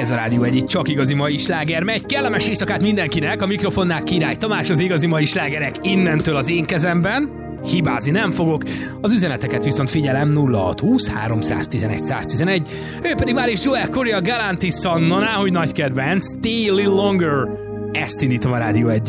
Ez a Rádió Egy csak igazi mai sláger megy. Kellemes éjszakát mindenkinek, a mikrofonnál Király Tamás, az igazi mai slágerek innentől az én kezemben. Hibázni nem fogok, az üzeneteket viszont figyelem 0620 311 111. Ő pedig már is Joel Corey, a Galantis Sanna, náhogy nagy kedvenc, Stay a Little Longer. Ezt indítom a Rádió Egy.